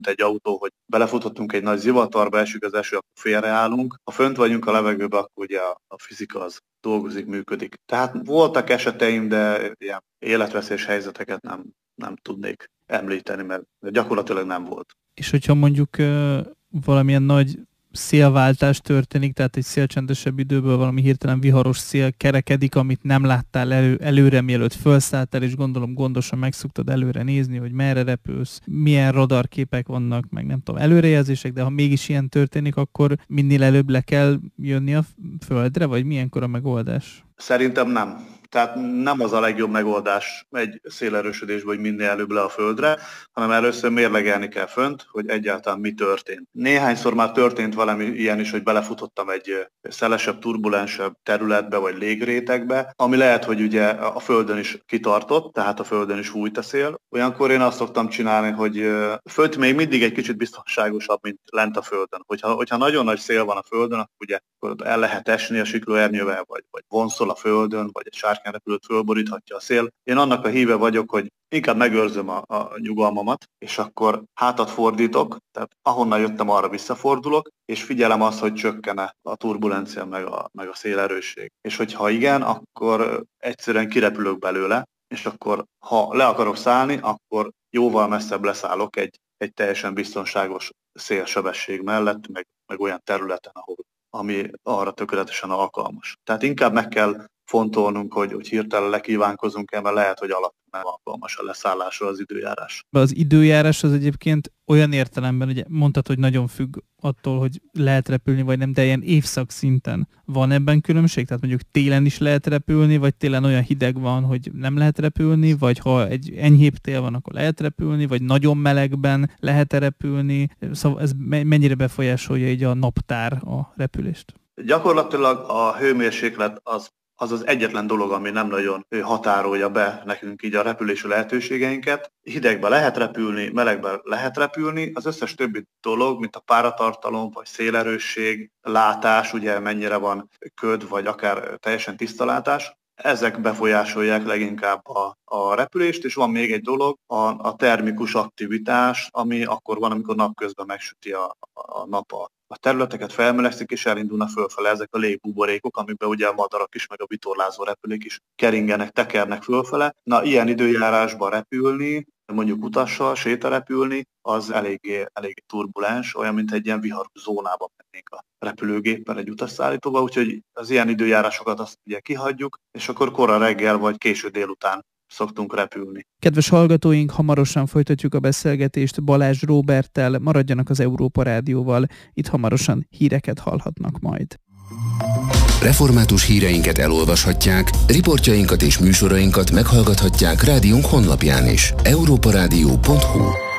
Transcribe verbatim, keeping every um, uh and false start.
egy autó, hogy belefutottunk egy nagy zivatarba, esik az eső, akkor félreállunk. Ha fönt vagyunk a levegőben, akkor ugye a, a fizika az dolgozik, működik. Tehát voltak eseteim, de ilyen életveszélyes helyzeteket nem, nem tudnék említeni, mert gyakorlatilag nem volt. És hogyha mondjuk uh, valamilyen nagy szélváltás történik, tehát egy szélcsendesebb időből valami hirtelen viharos szél kerekedik, amit nem láttál elő, előre, mielőtt felszálltál, és gondolom gondosan megszoktad előre nézni, hogy merre repülsz, milyen radarképek vannak, meg nem tudom, előrejelzések, de ha mégis ilyen történik, akkor minél előbb le kell jönni a földre, vagy milyenkor a megoldás? Szerintem nem. Tehát nem az a legjobb megoldás egy szélerősödésben, hogy minél előbb le a földre, hanem először mérlegelni kell fönt, hogy egyáltalán mi történt. Néhányszor már történt valami ilyen is, hogy belefutottam egy szelesebb, turbulensebb területbe vagy légrétegbe, ami lehet, hogy ugye a földön is kitartott, tehát a földön is fújt a szél. Olyankor én azt szoktam csinálni, hogy fönt még mindig egy kicsit biztonságosabb, mint lent a földön. Hogyha, hogyha nagyon nagy szél van a földön, akkor ugye akkor el lehet esni a siklóernyővel, vagy, vagy vonszol a földön, vagy egy sárkányrepülőt fölboríthatja a szél. Én annak a híve vagyok, hogy inkább megőrzöm a, a nyugalmamat, és akkor hátat fordítok, tehát ahonnan jöttem, arra visszafordulok, és figyelem azt, hogy csökkene a turbulencia, meg a, meg a szélerősség. És hogyha igen, akkor egyszerűen kirepülök belőle, és akkor ha le akarok szállni, akkor jóval messzebb leszállok egy, egy teljesen biztonságos szélsebesség mellett, meg, meg olyan területen, ahol ami arra tökéletesen alkalmas. Tehát inkább meg kell fontolnunk, hogy, hogy hirtelen lekívánkozunk-e, mert lehet, hogy alatt nem alkalmas a leszállásra az időjárás. Az időjárás az egyébként olyan értelemben, ugye mondtad, hogy nagyon függ attól, hogy lehet repülni, vagy nem, de ilyen évszak szinten van ebben különbség? Tehát mondjuk télen is lehet repülni, vagy télen olyan hideg van, hogy nem lehet repülni, vagy ha egy enyhébb tél van, akkor lehet repülni, vagy nagyon melegben lehet repülni. Szóval ez mennyire befolyásolja így a naptár a repülést? Gyakorlatilag a hőmérséklet az az az egyetlen dolog, ami nem nagyon határolja be nekünk így a repülési lehetőségeinket. Hidegben lehet repülni, melegben lehet repülni, az összes többi dolog, mint a páratartalom, vagy szélerősség, látás, ugye mennyire van köd, vagy akár teljesen tiszta látás, ezek befolyásolják leginkább a, a repülést, és van még egy dolog, a, a termikus aktivitás, ami akkor van, amikor napközben megsüti a, a nap a A területeket, felmelegszik, és elindulna fölfele ezek a légbuborékok, amiben ugye a madarak is, meg a vitorlázó repülők is keringenek, tekernek fölfele. Na, ilyen időjárásban repülni, mondjuk utassal, sétarepülni, az eléggé, eléggé turbulens, olyan, mint egy ilyen viharos zónában mennénk a repülőgéppel egy utasszállítóba, úgyhogy az ilyen időjárásokat azt ugye kihagyjuk, és akkor kora reggel vagy késő délután szoktunk repülni. Kedves hallgatóink, hamarosan folytatjuk a beszélgetést Balázs Róberttel, maradjanak az Európa Rádióval, itt hamarosan híreket hallhatnak majd. Református híreinket elolvashatják, riportjainkat és műsorainkat meghallgathatják rádiónk honlapján is. európa rádió pont hu